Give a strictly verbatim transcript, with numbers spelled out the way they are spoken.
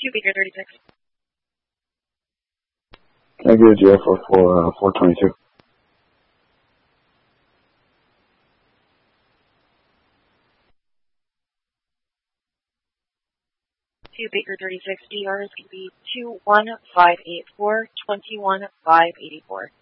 two Baker thirty-six. Can I get a J F for four, uh, four twenty-two? two Baker thirty-six, D R is going to be two one five eight four, two one five eight four.